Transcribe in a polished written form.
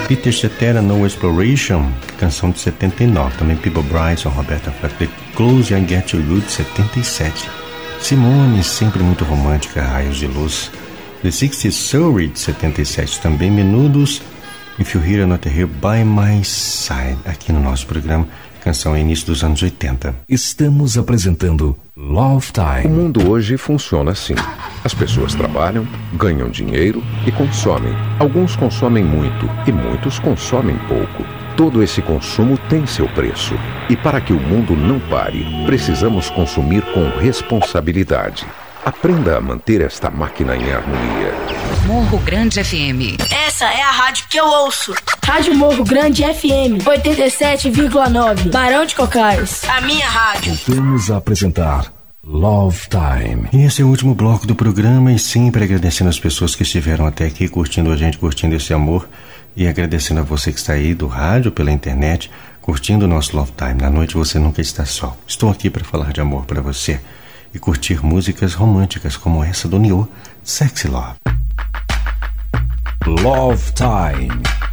Peter Cetera, No Exploration, canção de 79. Também Peabo Bryson, Roberta Flack, The Close I Get to You, de 77. Simone, sempre muito romântica, Raios de Luz. The 60s Surrey, de 77. Também Menudos, If You Hear or Not Hear, By My Side, aqui no nosso programa. Canção início dos anos 80. Estamos apresentando Love Time. O mundo hoje funciona assim. As pessoas trabalham, ganham dinheiro e consomem. Alguns consomem muito e muitos consomem pouco. Todo esse consumo tem seu preço. E para que o mundo não pare, precisamos consumir com responsabilidade. Aprenda a manter esta máquina em harmonia. Morro Grande FM. Essa é a rádio que eu ouço. Rádio Morro Grande FM 87,9. Barão de Cocais. A minha rádio. Voltamos a apresentar Love Time. E esse é o último bloco do programa, e sempre agradecendo as pessoas que estiveram até aqui curtindo a gente, curtindo esse amor, e agradecendo a você que está aí do rádio, pela internet, curtindo o nosso Love Time. Na noite você nunca está só. Estou aqui para falar de amor para você e curtir músicas românticas como essa do Nio, Sexy Love. Love Time.